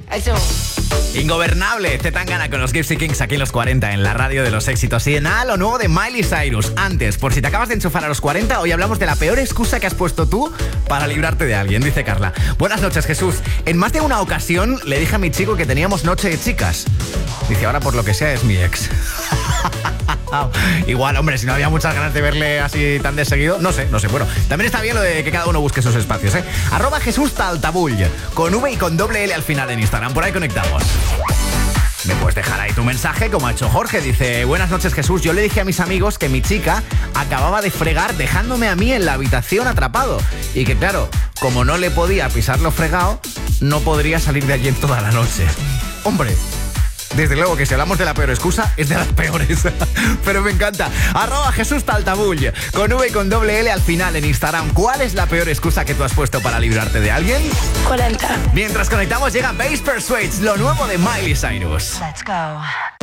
Eso. Ingobernable, Zetangana con los Gypsy Kings aquí en los 40 en la radio de los éxitos. Y nada, lo nuevo de Miley Cyrus. Antes, por si te acabas de enchufar a los 40, hoy hablamos de la peor excusa que has puesto tú para librarte de alguien, dice Carla. Buenas noches, Jesús. En más de una ocasión le dije a mi chico que teníamos noche de chicas. Dice, ahora por lo que sea es mi ex. Igual, hombre, si no había muchas ganas de verle así tan de seguido, no sé. Bueno, también está bien lo de que cada uno busque sus espacios, ¿eh? @JesúsTaltabull, con V y con doble L al final en Instagram, por ahí conectamos. Me puedes dejar ahí tu mensaje, como ha hecho Jorge. Dice, buenas noches, Jesús. Yo le dije a mis amigos que mi chica acababa de fregar dejándome a mí en la habitación atrapado. Y que claro, como no le podía pisar lo fregado, no podría salir de allí en toda la noche. Hombre, desde luego que si hablamos de la peor excusa, es de las peores. Pero me encanta. @JesúsTaltabull, con V y con doble L al final en Instagram. ¿Cuál es la peor excusa que tú has puesto para librarte de alguien? 40. Mientras conectamos llega Bass Persuades, lo nuevo de Miley Cyrus. Let's go.